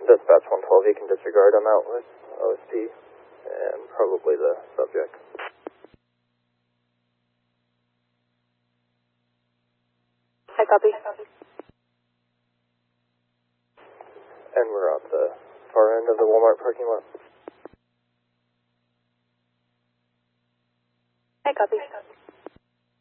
Dispatch 112, you can disregard. I'm out with OSD and probably the subject. I copy. And we're at the far end of the Walmart parking lot. I copy.